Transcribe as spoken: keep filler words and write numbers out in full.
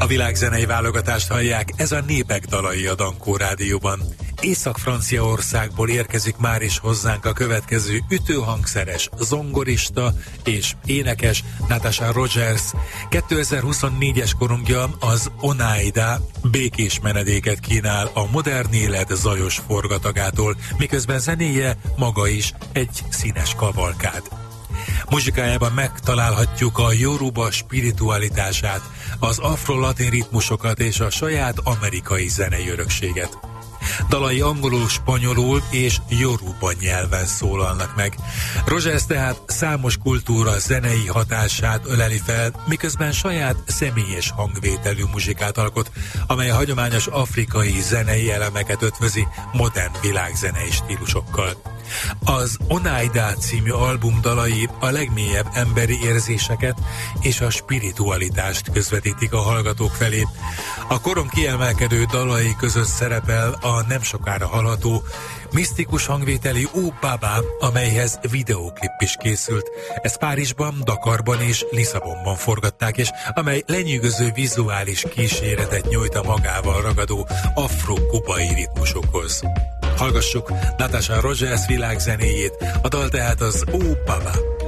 világzenei válogatást hallják, ez a Népek dalai a Dankó Rádióban. Észak-Franciaországból érkezik már is hozzánk a következő ütőhangszeres, zongorista és énekes Natasha Rogers. kétezer-huszonnégyes korongja az Oneida békés menedéket kínál a modern élet zajos forgatagától, miközben zenéje maga is egy színes kavalkád. Muzsikájában megtalálhatjuk a Yoruba spiritualitását, az afro-latin ritmusokat és a saját amerikai zenei örökséget. Dalai angolul, spanyolul és yoruba nyelven szólalnak meg. Rogers tehát számos kultúra zenei hatását öleli fel, miközben saját személyes hangvételű muzsikát alkot, amely a hagyományos afrikai zenei elemeket ötvözi modern világzenei stílusokkal. Az Oneida című album dalai a legmélyebb emberi érzéseket és a spiritualitást közvetítik a hallgatók felé. A koron kiemelkedő dalai között szerepel a nem sokára hallható misztikus hangvételi Ó Baba, amelyhez videóklip is készült. Ezt Párizsban, Dakarban és Lisszabonban forgatták, és amely lenyűgöző vizuális kíséretet nyújt a magával ragadó afro-kubai ritmusokhoz. Hallgassuk Natasha Rogers világzenéjét, a dal tehát az Ó Baba.